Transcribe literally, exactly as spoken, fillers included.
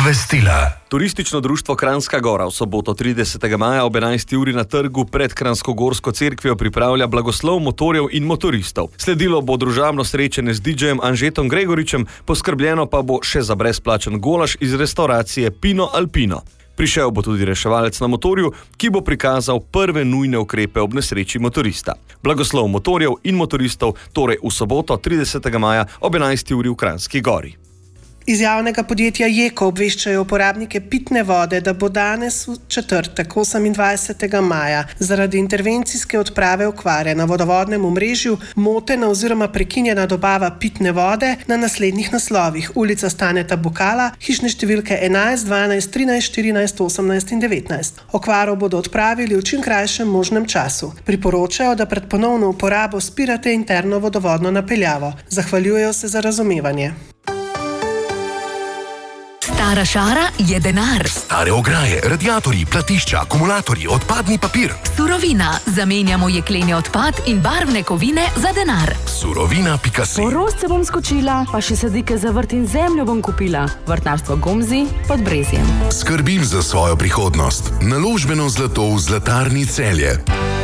Obvestila. Turistično društvo Kranjska Gora v soboto tridesetega maja ob enajsti uri na trgu pred Kranjskogorsko cerkvijo pripravlja blagoslov motorjev in motoristov. Sledilo bo družabno srečanje z didžejem Anžetom Gregoričem, poskrbljeno pa bo še za brezplačen golaž iz restauracije Pino Alpino. Prišel bo tudi reševalec na motorju, ki bo prikazal prve nujne ukrepe ob nesreči motorista. Blagoslov motorjev in motoristov torej v soboto tridesetega maja ob enajsti uri v Kranjski Gori. Iz javnega podjetja Jeko obveščajo uporabnike pitne vode, da bo danes v četrtek, osemindvajsetega maja, zaradi intervencijske odprave okvare na vodovodnem omrežju motena oziroma prekinjena dobava pitne vode na naslednjih naslovih: ulica Staneta Bukala, hišne številke enajst, dvanajst, trinajst, štirinajst, osemnajst in devetnajst. Okvaro bodo odpravili v čim krajšem možnem času. Priporočajo, da pred ponovno uporabo spirate interno vodovodno napeljavo. Zahvaljujejo se za razumevanje. Stara šara je denar. Stare ograje, radiatorji, platišča, akumulatorji, odpadni papir. Surovina. Zamenjamo jekleni odpad in barvne kovine za denar. Surovina pika si. Po rožce bom skočila, pa še sadike za vrt in zemljo bom kupila. Vrtnarstvo Gomzi pod Brezjem. Skrbim za svojo prihodnost. Naložbeno zlato v Zlatarni Celje.